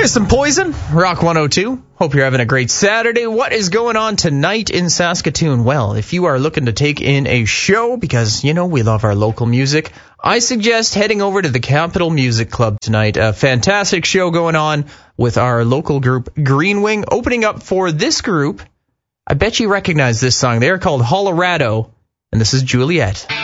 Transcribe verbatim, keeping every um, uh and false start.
There's some Poison, Rock one oh two. Hope you're having a great Saturday. What is going on tonight in Saskatoon? Well, if you are looking to take in a show, because, you know, we love our local music, I suggest heading over to the Capital Music Club tonight. A fantastic show going on with our local group, Green Wing. Opening up for this group, I bet you recognize this song. They are called Hollerado, and this is Juliet.